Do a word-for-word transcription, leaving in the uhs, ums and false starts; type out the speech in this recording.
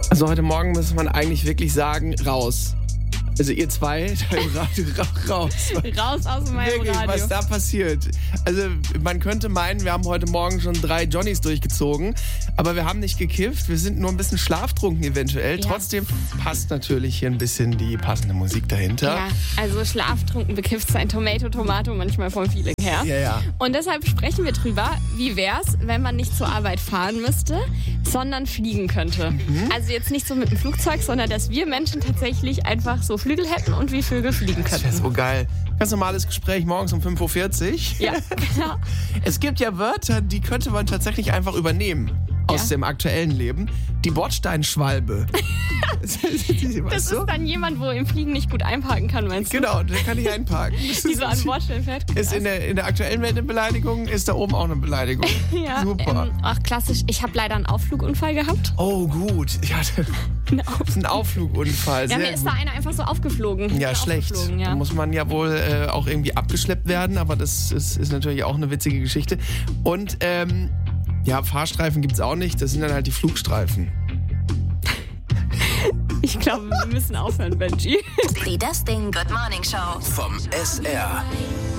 Also heute Morgen muss man eigentlich wirklich sagen, raus. Also ihr zwei, im Radio, raus. Raus aus meinem Wirklich, Radio. was da passiert. Also man könnte meinen, wir haben heute Morgen schon drei Johnnies durchgezogen, aber wir haben nicht gekifft, wir sind nur ein bisschen schlaftrunken eventuell. Ja. Trotzdem passt natürlich hier ein bisschen die passende Musik dahinter. Ja, also schlaftrunken bekifft sein Tomato Tomato manchmal vom Feeling her. Ja, ja. Und deshalb sprechen wir drüber, wie wär's, wenn man nicht zur Arbeit fahren müsste, sondern fliegen könnte. Mhm. Also jetzt nicht so mit dem Flugzeug, sondern dass wir Menschen tatsächlich einfach so Flügel hätten und wie Vögel fliegen Das wäre könnten. so geil. Ganz normales Gespräch morgens um fünf Uhr vierzig. Ja, genau. Es gibt ja Wörter, die könnte man tatsächlich einfach übernehmen aus Ja. dem aktuellen Leben. Die Bordsteinschwalbe. Das Weißt du? ist dann jemand, wo im Fliegen nicht gut einparken kann, meinst du? Genau, da kann ich einparken. Das Die so an Bordstein fährt. ist in der, in der aktuellen Welt eine Beleidigung, ist da oben auch eine Beleidigung. Ja, Super. Ähm, ach, klassisch. Ich habe leider einen Aufflugunfall gehabt. Oh, gut. Ich hatte Ein Auf- einen Aufflugunfall. Ja, Sehr mir ist da gut. einer einfach so aufgeflogen. Ja, Bin schlecht. aufgeflogen, Da Ja. muss man ja wohl äh, auch irgendwie abgeschleppt werden, aber das ist, ist natürlich auch eine witzige Geschichte. Und ähm, ja, Fahrstreifen gibt's auch nicht, das sind dann halt die Flugstreifen. Ich glaube, wir müssen aufhören, Benji. Die Das Ding Good Morning Show. Vom S R.